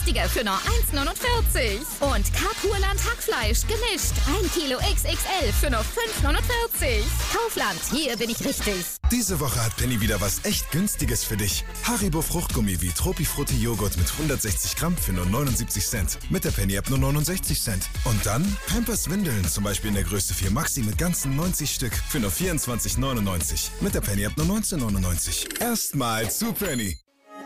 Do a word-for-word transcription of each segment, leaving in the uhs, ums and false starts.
günstiger für nur eins neunundvierzig. Und Karpurland Hackfleisch gemischt. ein Kilo X X L für nur fünf neunundvierzig. Kaufland, hier bin ich richtig. Diese Woche hat Penny wieder was echt Günstiges für dich. Haribo Fruchtgummi wie Tropifrutti Joghurt mit hundertsechzig Gramm für nur neunundsiebzig Cent. Mit der Penny-App nur neunundsechzig Cent. Und dann Pampers Windeln, zum Beispiel in der Größe vier Maxi mit ganzen neunzig Stück für nur vierundzwanzig neunundneunzig. Mit der Penny-App nur neunzehn neunundneunzig. Erstmal zu Penny.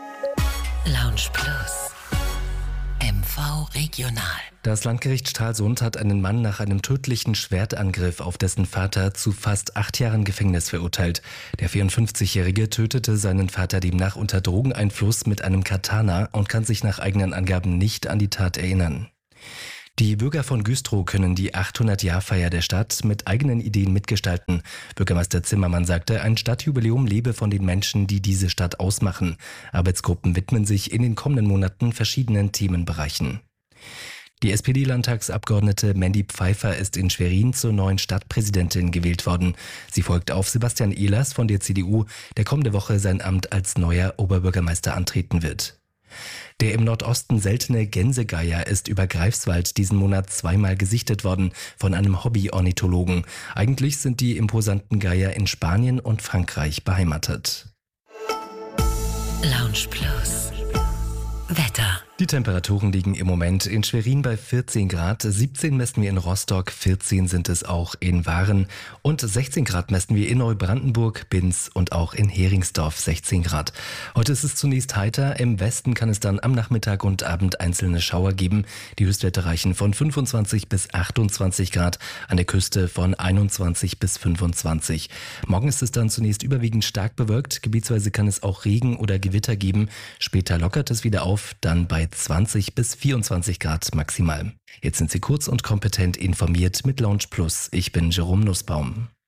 Lounge Plus. M V Regional. Das Landgericht Stralsund hat einen Mann nach einem tödlichen Schwertangriff auf dessen Vater zu fast acht Jahren Gefängnis verurteilt. Der vierundfünfzigjährige tötete seinen Vater demnach unter Drogeneinfluss mit einem Katana und kann sich nach eigenen Angaben nicht an die Tat erinnern. Die Bürger von Güstrow können die achthundert-Jahr-Feier der Stadt mit eigenen Ideen mitgestalten. Bürgermeister Zimmermann sagte, ein Stadtjubiläum lebe von den Menschen, die diese Stadt ausmachen. Arbeitsgruppen widmen sich in den kommenden Monaten verschiedenen Themenbereichen. Die S P D-Landtagsabgeordnete Mandy Pfeiffer ist in Schwerin zur neuen Stadtpräsidentin gewählt worden. Sie folgt auf Sebastian Ehlers von der C D U, der kommende Woche sein Amt als neuer Oberbürgermeister antreten wird. Der im Nordosten seltene Gänsegeier ist über Greifswald diesen Monat zweimal gesichtet worden von einem Hobby-Ornithologen. Eigentlich sind die imposanten Geier in Spanien und Frankreich beheimatet. Lounge Plus. Wetter. Die Temperaturen liegen im Moment in Schwerin bei vierzehn Grad, siebzehn messen wir in Rostock, vierzehn sind es auch in Waren und sechzehn Grad messen wir in Neubrandenburg, Binz und auch in Heringsdorf sechzehn Grad. Heute ist es zunächst heiter, im Westen kann es dann am Nachmittag und Abend einzelne Schauer geben. Die Höchstwerte reichen von fünfundzwanzig bis achtundzwanzig Grad, an der Küste von einundzwanzig bis fünfundzwanzig. Morgen ist es dann zunächst überwiegend stark bewölkt, gebietsweise kann es auch Regen oder Gewitter geben. Später lockert es wieder auf, dann bei zwanzig bis vierundzwanzig Grad maximal. Jetzt sind Sie kurz und kompetent informiert mit Lounge Plus. Ich bin Jerome Nussbaum.